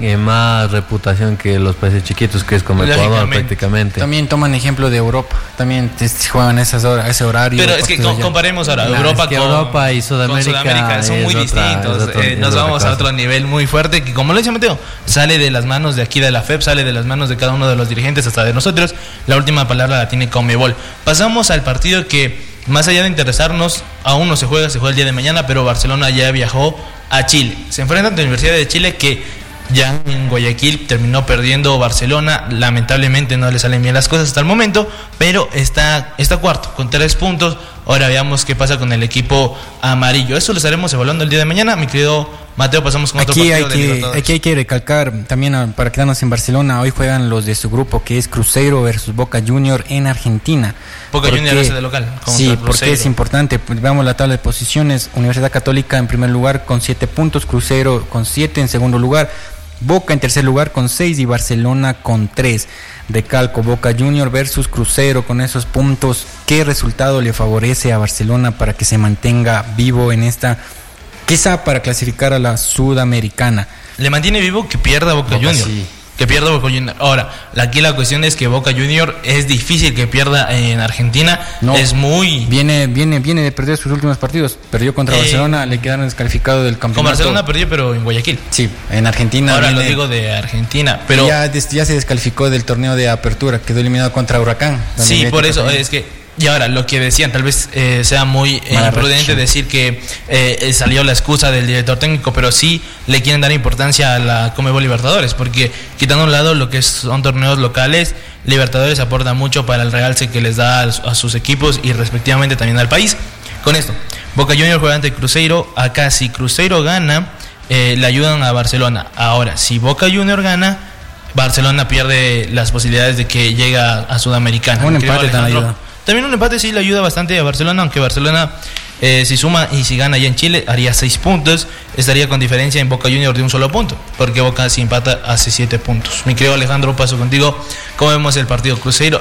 tienen más reputación que los países chiquitos, que es como Ecuador prácticamente. También toman ejemplo de Europa, también juegan a ese horario. Pero es que comparemos ahora Europa con Europa y Sudamérica son muy distintos. Nos vamos a otro nivel muy fuerte que, como lo dice Mateo, sale de las manos de aquí de la FEP, sale de las manos de cada uno de los dirigentes, hasta de nosotros. La última palabra la tiene Conmebol. Pasamos al partido que, más allá de interesarnos, aún no se juega el día de mañana, pero Barcelona ya viajó a Chile. Se enfrenta ante la Universidad de Chile, que ya en Guayaquil terminó perdiendo Barcelona. Lamentablemente no le salen bien las cosas hasta el momento, pero está cuarto con 3 puntos. Ahora veamos qué pasa con el equipo amarillo. Eso lo estaremos evaluando el día de mañana. Mi querido Mateo, pasamos con otro partido de Libertadores. Aquí hay que recalcar también, para quedarnos en Barcelona, hoy juegan los de su grupo, que es Cruzeiro versus Boca Junior en Argentina. Boca Junior es de local. Sí, porque es importante. Veamos la tabla de posiciones. Universidad Católica en primer lugar con 7 puntos, Cruzeiro con 7 en segundo lugar, Boca en tercer lugar con 6 y Barcelona con 3. Recalco, Boca Junior versus Cruzeiro con esos puntos. ¿Qué resultado le favorece a Barcelona para que se mantenga vivo en esta, quizá para clasificar a la Sudamericana? Le mantiene vivo que pierda Boca Junior. Sí. Que pierda Boca Junior. Ahora, aquí la cuestión es que Boca Junior es difícil que pierda en Argentina. No, es muy... Viene de perder sus últimos partidos. Perdió contra Barcelona, le quedaron descalificados del campeonato. Con Barcelona perdió, pero en Guayaquil. Sí, en Argentina. Ahora lo digo de Argentina, pero... Ya se descalificó del torneo de apertura, quedó eliminado contra Huracán. Sí, por eso es que... Y ahora, lo que decían, tal vez sea muy imprudente decir que salió la excusa del director técnico, pero sí le quieren dar importancia a la Conmebol Libertadores, porque quitando a un lado lo que son torneos locales, Libertadores aporta mucho para el realce que les da a sus equipos y respectivamente también al país. Con esto, Boca Junior juega ante Cruzeiro. Acá, si Cruzeiro gana, le ayudan a Barcelona. Ahora, si Boca Junior gana, Barcelona pierde las posibilidades de que llegue a Sudamericana. Un empate también ayuda. También un empate sí le ayuda bastante a Barcelona, aunque Barcelona si suma y si gana allá en Chile haría 6 puntos, estaría con diferencia en Boca Junior de un solo punto, porque Boca si empata hace 7 puntos. Mi querido Alejandro, paso contigo. ¿Cómo vemos el partido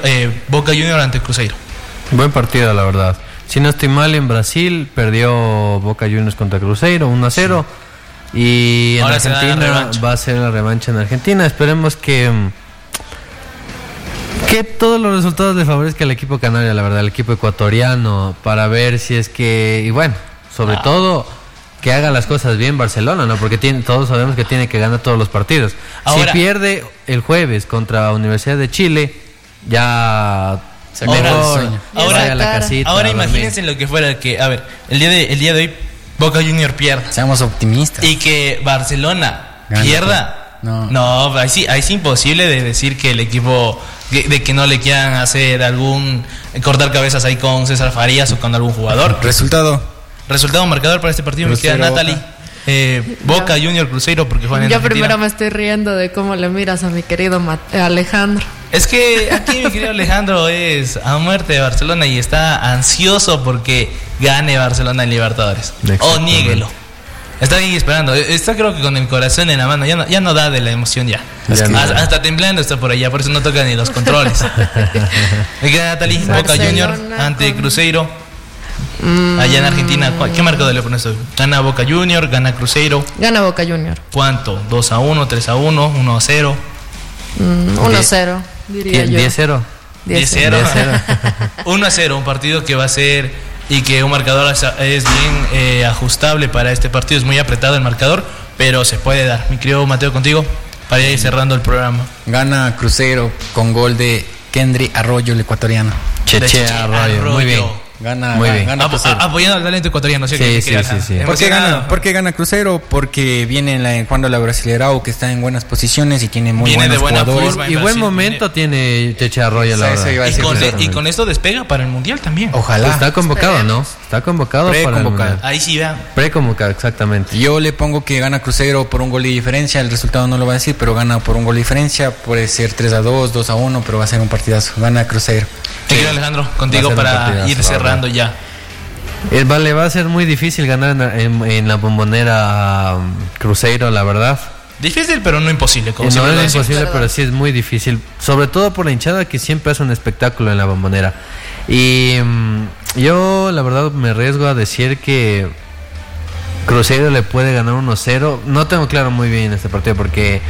Boca Junior ante Cruzeiro? Buen partido, la verdad. Si no estoy mal, en Brasil perdió Boca Juniors contra Cruzeiro 1-0 y en Argentina va a ser la revancha en Argentina. Esperemos que todos los resultados le favorezcan al equipo canario, la verdad, al equipo ecuatoriano, para ver si es que, y bueno, sobre todo que haga las cosas bien Barcelona, ¿no? Porque todos sabemos que tiene que ganar todos los partidos. Ahora, si pierde el jueves contra Universidad de Chile, ya se mejor a la casita. Ahora imagínense lo que fuera que, a ver, el día de hoy Boca Junior pierda. Seamos optimistas. Y que Barcelona pierda. No, ahí sí es imposible de decir que el equipo, de que no le quieran hacer cortar cabezas ahí con César Farías o con algún jugador. Resultado marcador para este partido. Cruzeiro, me queda Natalie. Boca Junior Cruzeiro, porque juegan en Argentina. Yo primero me estoy riendo de cómo le miras a mi querido Alejandro. Es que aquí mi querido Alejandro es a muerte de Barcelona y está ansioso porque gane Barcelona en Libertadores. O niéguelo. Está ahí esperando. Está, creo que con el corazón en la mano. Ya no da de la emoción ya. Hasta temblando está por allá. Por eso no toca ni los controles. Me queda Natalie. Boca Junior ante Cruzeiro. Allá en Argentina, ¿qué marcador le pones hoy? ¿Gana Boca Junior? ¿Gana Cruzeiro? Gana Boca Junior. ¿Cuánto? ¿2-1, 3-1, 1-0? 1-0, diría yo. 10-0. 10-0. 1-0, un partido que va a ser y que un marcador es bien ajustable para este partido. Es muy apretado el marcador, pero se puede dar. Mi querido Mateo, contigo, para ir cerrando el programa. Gana Cruzeiro con gol de Kendry Arroyo, el ecuatoriano. Cheche Arroyo, muy bien. Gana apoyando al talento ecuatoriano. Sí. ¿Por qué gana Cruzeiro? Porque viene jugando la Brasileirao, que está en buenas posiciones y tiene muy buenos jugadores. Forma y buen momento tiene Cheche Arroyo, la verdad. Y con esto despega para el Mundial también. Ojalá. Pues está convocado, ¿no? Está convocado para el Mundial. Ahí sí, vean. Preconvocado, exactamente. Yo le pongo que gana Cruzeiro por un gol de diferencia. El resultado no lo va a decir, pero gana por un gol de diferencia. Puede ser 3-2, 2-1, pero va a ser un partidazo. Gana Cruzeiro. Te quiero, Alejandro, contigo para ir cerrando ya. Le va a ser muy difícil ganar en la Bombonera Cruzeiro, la verdad. Difícil, pero no imposible. No es imposible, pero sí es muy difícil. Sobre todo por la hinchada, que siempre hace un espectáculo en la Bombonera. Y yo, la verdad, me arriesgo a decir que Cruzeiro le puede ganar 1-0. No tengo claro muy bien este partido porque